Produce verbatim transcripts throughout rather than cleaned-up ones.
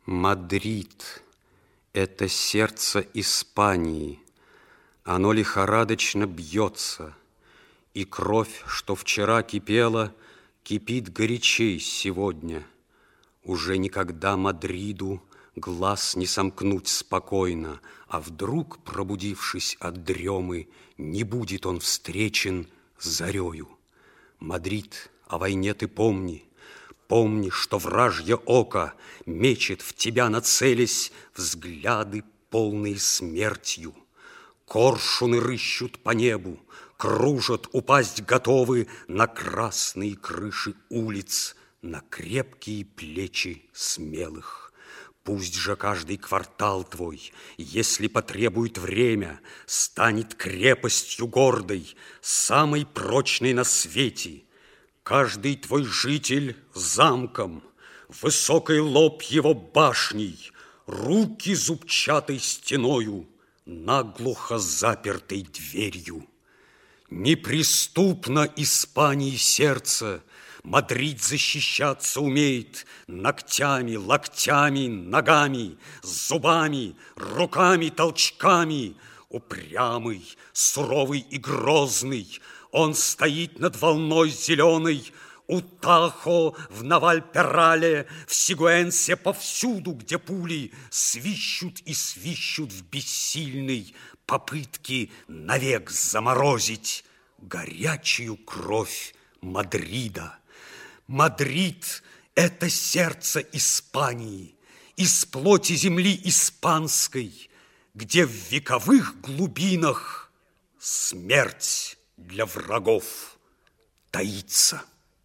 Мадрид – это сердце Испании. Оно лихорадочно бьется, и кровь, что вчера кипела, кипит горячей сегодня. Уже никогда Мадриду глаз не сомкнуть спокойно, а вдруг, пробудившись от дремы, не будет он встречен зарею. Мадрид, о войне ты помни, помни, что вражье око мечет в тебя, нацелясь, взгляды, полные смертью. Коршуны рыщут по небу, кружат, упасть готовы на красные крыши улиц, на крепкие плечи смелых. Пусть же каждый квартал твой, если потребует время, станет крепостью гордой, самой прочной на свете. Каждый твой житель замком, высокий лоб его башней, руки зубчатой стеною, наглухо запертой дверью. Неприступно Испании сердце, Мадрид защищаться умеет ногтями, локтями, ногами, зубами, руками, толчками. Упрямый, суровый и грозный, он стоит над волной зеленой, у Тахо, в Навальперале, в Сигуэнсе, повсюду, где пули свищут и свищут в бессильной попытке навек заморозить горячую кровь Мадрида. Мадрид – это сердце Испании, из плоти земли испанской, где в вековых глубинах смерть для врагов таится.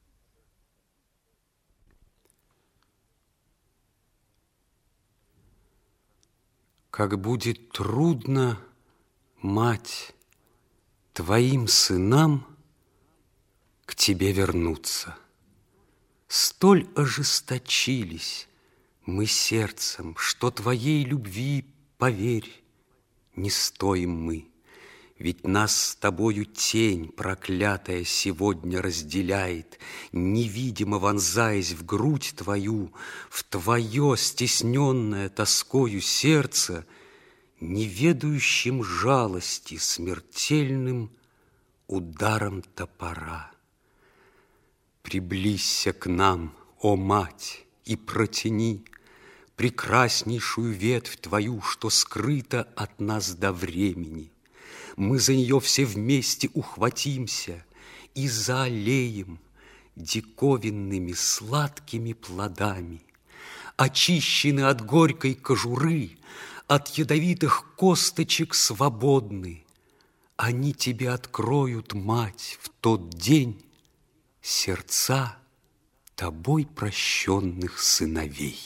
Как будет трудно, мать, твоим сынам к тебе вернуться. Столь ожесточились мы сердцем, что твоей любви, поверь, не стоим мы. Ведь нас с тобою тень проклятая сегодня разделяет, невидимо вонзаясь в грудь твою, в твое стесненное тоскою сердце, неведающим жалости смертельным ударом топора. Приблизься к нам, о мать, и протяни прекраснейшую ветвь твою, что скрыта от нас до времени. Мы за нее все вместе ухватимся и заалеем диковинными сладкими плодами. Очищены от горькой кожуры, от ядовитых косточек свободны. Они тебе откроют, мать, в тот день сердца тобой прощенных сыновей.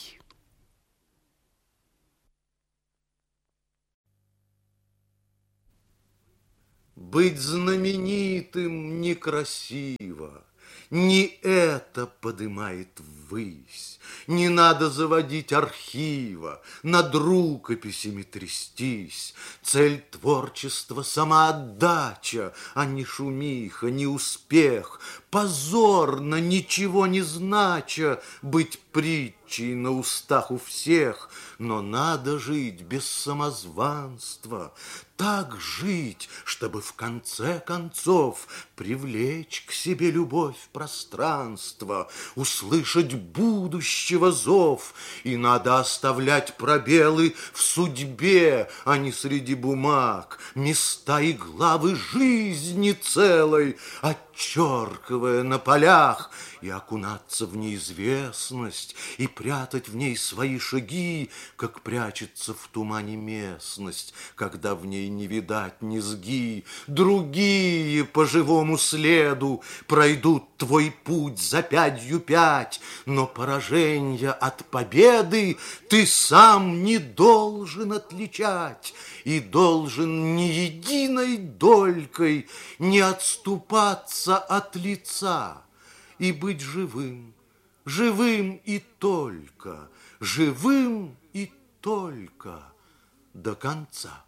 Быть знаменитым некрасиво, не это подымает ввысь. Не надо заводить архива, над рукописями трястись. Цель творчества — самоотдача, а не шумиха, не успех. Позорно, ничего не знача, быть притчей на устах у всех. Но надо жить без самозванства, так жить, чтобы в конце концов привлечь к себе любовь пространства, услышать будущего зов. И надо оставлять пробелы в судьбе, а не среди бумаг, места и главы жизни целой, отчеркивая на полях, и окунаться в неизвестность, и прятать в ней свои шаги, как прячется в тумане местность, когда в ней не видать низги. Другие по живому следу пройдут твой путь за пятью пять, но пораженья от победы ты сам не должен отличать и должен ни единой долькой не отступаться от лица и быть живым, живым и только, живым и только до конца.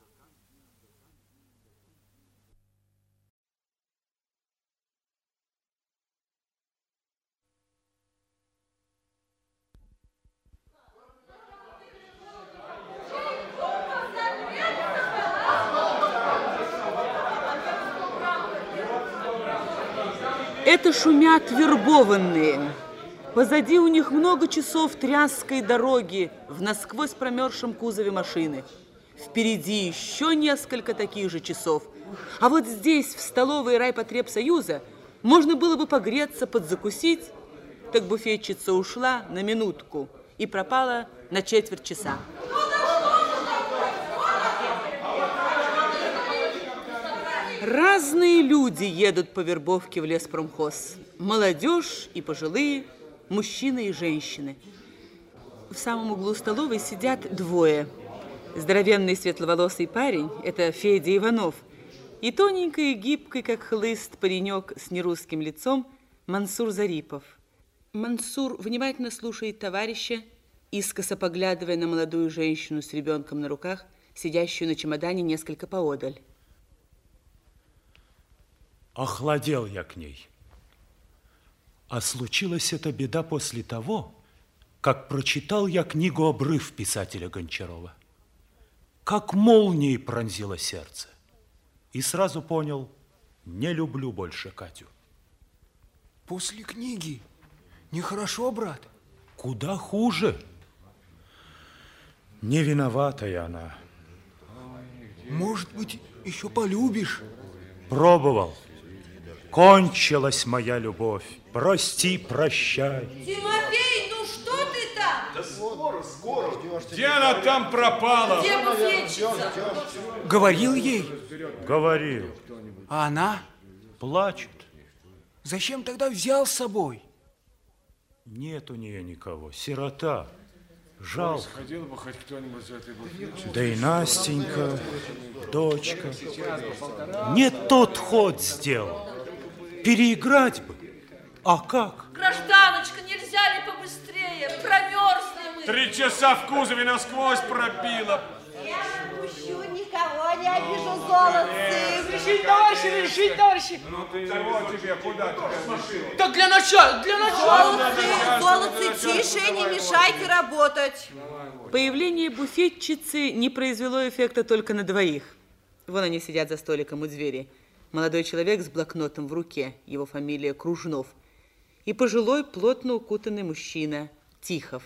Это шумят вербованные. Позади у них много часов тряской дороги в насквозь промерзшем кузове машины. Впереди еще несколько таких же часов. А вот здесь, в столовой райпотребсоюза, можно было бы погреться, подзакусить. Так буфетчица ушла на минутку и пропала на четверть часа. Разные люди едут по вербовке в леспромхоз. Молодежь и пожилые, мужчины и женщины. В самом углу столовой сидят двое. Здоровенный светловолосый парень, это Федя Иванов, и тоненький и гибкий, как хлыст, паренек с нерусским лицом Мансур Зарипов. Мансур внимательно слушает товарища, искоса поглядывая на молодую женщину с ребенком на руках, сидящую на чемодане несколько поодаль. Охладел я к ней. А случилась эта беда после того, как прочитал я книгу «Обрыв» писателя Гончарова. Как молнией пронзило сердце. И сразу понял, не люблю больше Катю. После книги нехорошо, брат? Куда хуже. Не виноватая она. Может быть, еще полюбишь? Пробовал. Кончилась моя любовь. Прости, прощай. Тимофей, ну что ты там? Да скоро, скоро. Где она там пропала? Где буфетчица? Говорил ей? Говорил. А она? Плачет. Зачем тогда взял с собой? Нет у нее никого. Сирота. Жалко. Сходил бы хоть кто-нибудь из этой буфетчицы. Да и Настенька, дочка. Не тот ход сделал. Переиграть бы. А как? Гражданочка, нельзя ли побыстрее? Промерзли мы. Три часа в кузове насквозь пробило. Я не пущу никого, не обижу, золотцы. Решить, товарищи, решить, товарищи. Ну ты его тебе куда тебе? Так для начала, для начала. Золотцы, золотцы, тише, не мешайте работать. Появление буфетчицы не произвело эффекта только на двоих. Вон они сидят за столиком у двери. Молодой человек с блокнотом в руке, его фамилия Кружнов, и пожилой, плотно укутанный мужчина Тихов.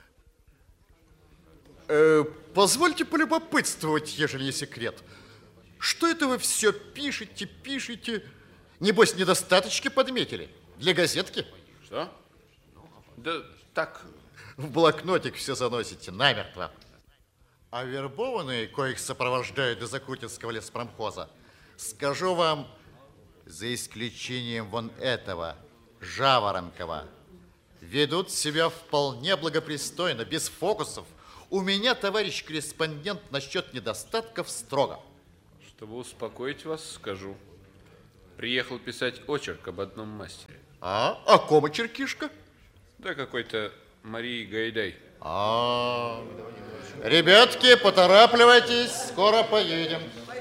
Э, позвольте полюбопытствовать, ежели не секрет. Что это вы все пишете, пишете? Небось, недостаточки подметили? Для газетки? Что? Да так. В блокнотик все заносите намертво. А вербованные, коих сопровождают до Закрутинского леспромхоза, скажу вам, за исключением вон этого, Жаворонкова, ведут себя вполне благопристойно, без фокусов. У меня, товарищ корреспондент, насчет недостатков строго. Чтобы успокоить вас, скажу. Приехал писать очерк об одном мастере. А? О ком очеркишка? Да какой-то Марии Гайдай. А, ребятки, поторапливайтесь, скоро поедем.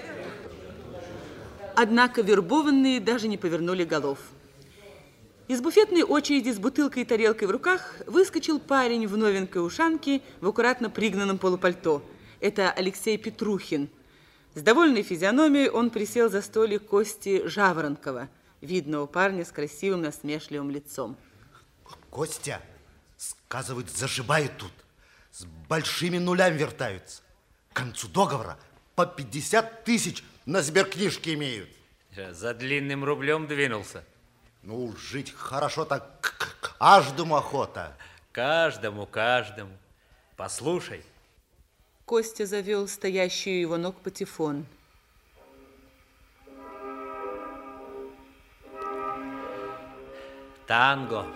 Однако вербованные даже не повернули голов. Из буфетной очереди с бутылкой и тарелкой в руках выскочил парень в новенькой ушанке в аккуратно пригнанном полупальто. Это Алексей Петрухин. С довольной физиономией он присел за столик Кости Жаворонкова, видного парня с красивым насмешливым лицом. Костя, сказывают, зашибают тут. С большими нулями вертаются. К концу договора по пятьдесят тысяч на сберкнижке имеют. За длинным рублем двинулся. Ну, жить хорошо так к каждому охота. Каждому, каждому. Послушай. Костя завел стоящую у его ног патефон. Танго.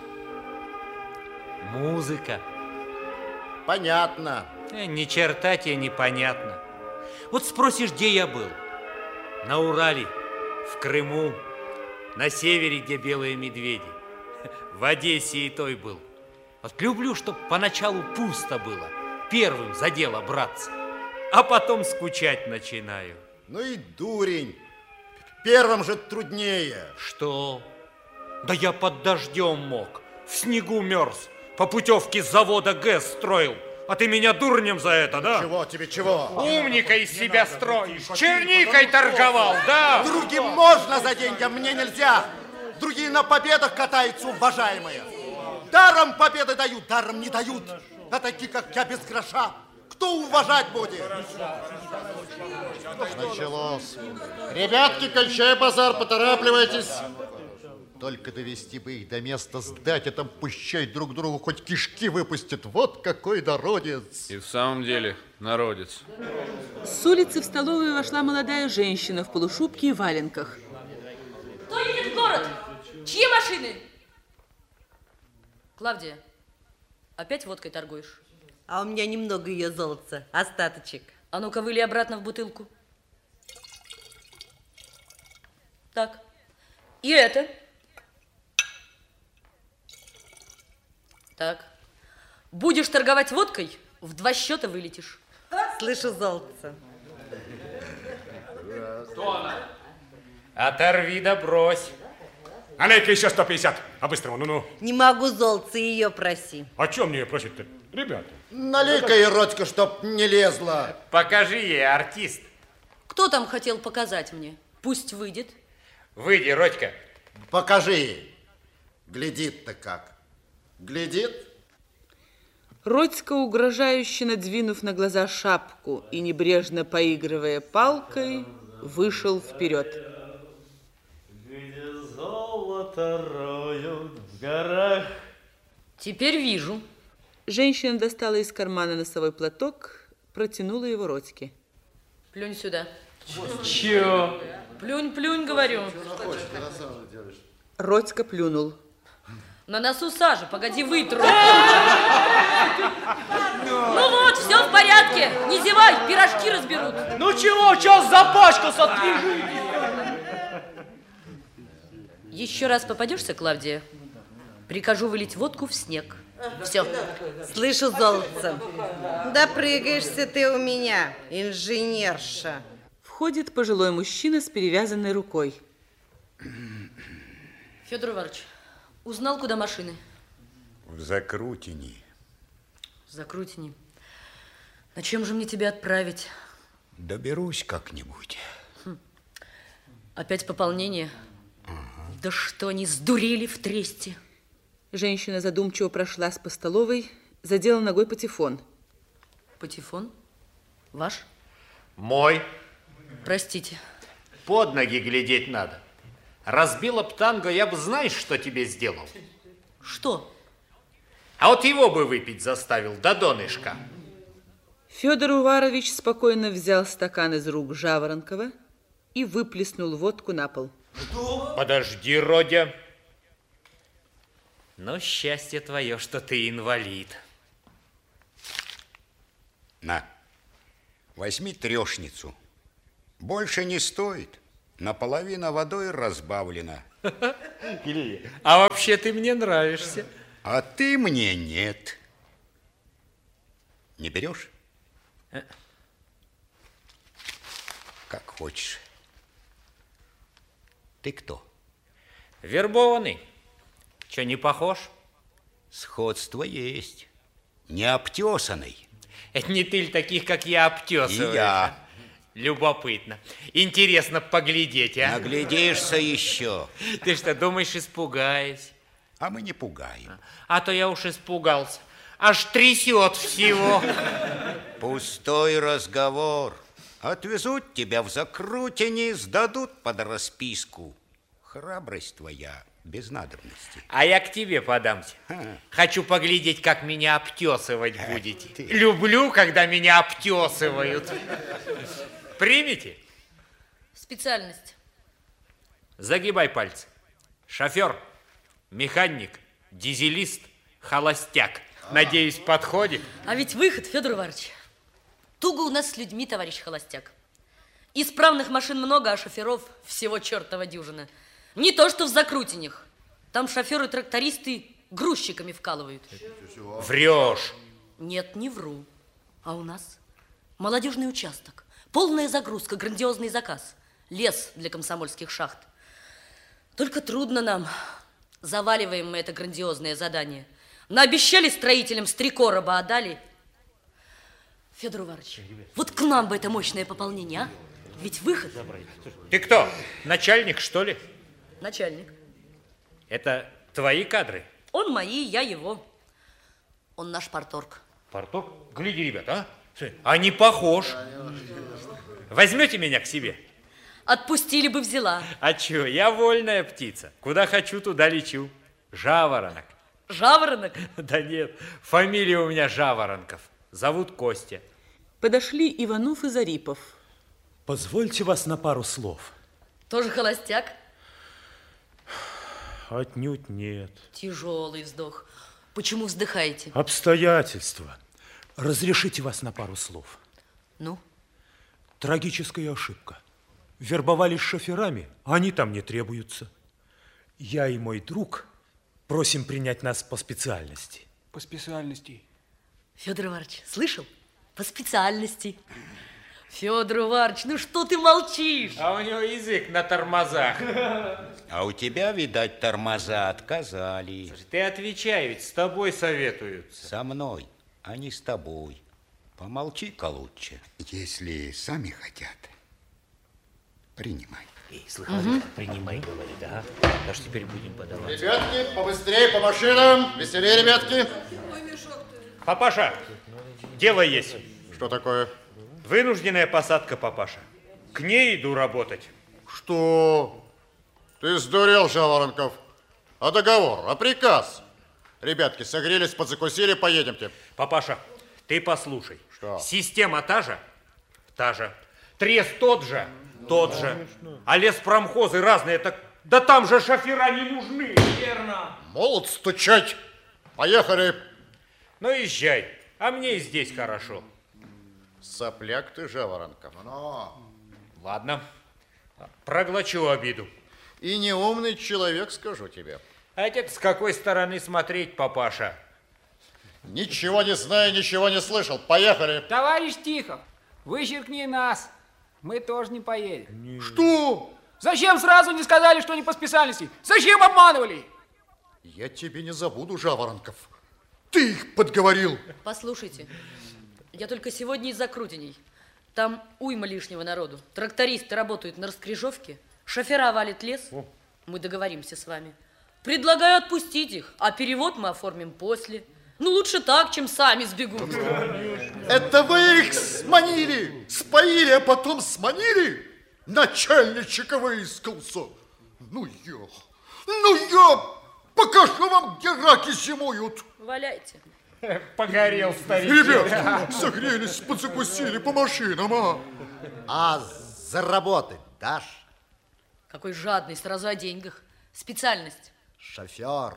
Музыка. Понятно. Э, ни черта тебе непонятно. Вот спросишь, где я был? На Урале, в Крыму, на севере, где белые медведи. В Одессе и той был. Вот люблю, чтоб поначалу пусто было. Первым за дело браться. А потом скучать начинаю. Ну и дурень. Первым же труднее. Что? Да я под дождем мог. В снегу мерз. По путевке с завода ГЭС строил. А ты меня дурнем за это, да? Чего тебе, чего? Умника из себя строишь. Черникой торговал, да? Другим можно за деньги, а мне нельзя. другие на победах катаются, уважаемые. Даром победы дают, даром не дают. А такие, как я, без гроша. Кто уважать будет? Началось. Ребятки, кончай базар, поторапливайтесь. Только довести бы их до места сдать, а там пущай друг другу хоть кишки выпустят. Вот какой народец. И в самом деле народец. С улицы в столовую вошла молодая женщина в полушубке и валенках. Кто едет в город? Чьи машины? Клавдия, опять водкой торгуешь? А у меня немного ее золотца, остаточек. А ну-ка, выли обратно в бутылку. Так, и это. Так, будешь торговать водкой, в два счета вылетишь. Слышу золотца. Кто она? Оторви да брось. А дай-ка еще сто пятьдесят. А быстрого, ну-ну. Не могу золотца, ее проси. А чем мне ее просить-то, ребята? Налей-ка ей, Родька, чтоб не лезла. Покажи ей, артист. Кто там хотел показать мне? Пусть выйдет. Выйди, Родька. Покажи ей. Глядит-то как. Глядит. Родька, угрожающе надвинув на глаза шапку и небрежно поигрывая палкой, вышел вперед. Где золото роют в горах. Теперь вижу. Женщина достала из кармана носовой платок, протянула его Родьке. Плюнь сюда. Чё? Плюнь, плюнь, говорю. Родька плюнул. На носу сажа, погоди, вытру. Ну вот, все в порядке. Не зевай, пирожки разберут. Ну чего, час запачкался, отвяжи. Еще раз попадешься, Клавдия, прикажу вылить водку в снег. Все. Слышу золотца. Да прыгаешься ты у меня, инженерша. Входит пожилой мужчина с перевязанной рукой. Федор Иванович, узнал, куда машины? В Закрутине. В Закрутине. На чем же мне тебя отправить? Доберусь как-нибудь. Хм. Опять пополнение? Ага. Да что они сдурели в тресте? Женщина задумчиво прошлась по столовой, задела ногой патефон. Патефон? Ваш? Мой. Простите. Под ноги глядеть надо. Разбила б танго, я бы, знаешь, что тебе сделал? Что? А вот его бы выпить заставил до донышка. Федор Уварович спокойно взял стакан из рук Жаворонкова и выплеснул водку на пол. Что? Подожди, Родя. Ну, счастье твое, что ты инвалид. На, возьми трешницу. Больше не стоит. Наполовину водой разбавлена. А вообще ты мне нравишься. А ты мне нет. Не берешь? Как хочешь. Ты кто? Вербованный. Че, не похож? Сходство есть. Не обтесанный. Это не ты ли таких, как я, обтесываешь? И я. Любопытно. Интересно поглядеть, а? Наглядишься еще. Ты что, думаешь, испугаюсь? А мы не пугаем. А то я уж испугался. Аж трясет всего. Пустой разговор. Отвезут тебя в Закрутине, сдадут под расписку. Храбрость твоя без надобности. А я к тебе подамся. А. Хочу поглядеть, как меня обтесывать будете. Ты. Люблю, когда меня обтесывают. Примите? Специальность. Загибай пальцы. Шофер, механик, дизелист, холостяк. Надеюсь, подходит? А ведь выход, Федор Иванович. Туго у нас с людьми, товарищ холостяк. Исправных машин много, а шоферов всего чертова дюжина. Не то, что в Закрутинях. Там шоферы-трактористы грузчиками вкалывают. Врешь. Нет, не вру. А у нас молодежный участок. Полная загрузка, грандиозный заказ. Лес для комсомольских шахт. Только трудно нам. Заваливаем мы это грандиозное задание. Наобещали строителям с три короба, а дали... Федор Иванович, вот к нам бы это мощное пополнение, а? Ведь выход... Ты кто? Начальник, что ли? Начальник. Это твои кадры? Он мои, я его. Он наш парторг. Парторг? Гляди, ребята, а? А не похож. Возьмете меня к себе? Отпустили бы, взяла. А чё, я вольная птица. Куда хочу, туда лечу. Жаворонок. Жаворонок? Да нет, фамилия у меня Жаворонков. Зовут Костя. Подошли Иванов и Зарипов. Позвольте вас на пару слов. Тоже холостяк? Отнюдь нет. Тяжелый вздох. Почему вздыхаете? Обстоятельства. Разрешите вас на пару слов. Ну? Трагическая ошибка. Вербовались шоферами, а они там не требуются. Я и мой друг просим принять нас по специальности. По специальности? Федор Иванович, слышал? По специальности. Федор Иванович, ну что ты молчишь? А у него язык на тормозах. А у тебя, видать, тормоза отказали. Слушай, ты отвечай, ведь с тобой советуются. Со мной, а не с тобой. Помолчи-ка лучше. Если сами хотят, принимай. Эй, слыхали, угу. Принимай, говорит, да? Даже теперь будем подавать. Ребятки, побыстрее, по машинам. Веселее, ребятки. Папаша, дело есть. Что такое? Вынужденная посадка, папаша. К ней иду работать. Что? Ты сдурел, Жаворонков. А договор, а приказ? Ребятки, согрелись, подзакусили, поедемте. Папаша, ты послушай. Что? Система та же? Та же. Трест тот же? Тот же. А леспромхозы разные, так... Да там же шофера не нужны. Верно. Молот стучать. Поехали. Ну, езжай. А мне и здесь хорошо. Сопляк ты, Жаворонков. Но. Ладно. Проглочу обиду. И неумный человек, скажу тебе. А это с какой стороны смотреть, папаша? Ничего не знаю, ничего не слышал. Поехали. Товарищ Тихов, вычеркни нас. Мы тоже не поедем. Не. Что? Зачем сразу не сказали, что не по специальности? Зачем обманывали? Я тебе не забуду, Жаворонков. Ты их подговорил. Послушайте, я только сегодня из-за Крутеней. Там уйма лишнего народу. Трактористы работают на раскрежовке, шофера валят лес. О. Мы договоримся с вами. Предлагаю отпустить их, а перевод мы оформим после. Ну, лучше так, чем сами сбегут. Это вы их сманили, споили, а потом сманили? Начальничек выискался. Ну я, ну я покажу вам, где раки зимуют. Валяйте. Погорел старик. Ребята, согрелись, подзакусили по машинам, а? А заработать дашь? Какой жадный, сразу о деньгах. Специальность. Шофер.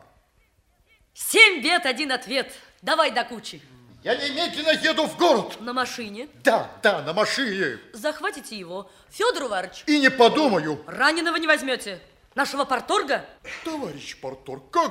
Семь бед, один ответ. Давай до кучи. Я немедленно еду в город. На машине? Да, да, на машине. Захватите его. Федор Иванович. И не подумаю. Раненого не возьмете. Нашего парторга? Товарищ парторг, как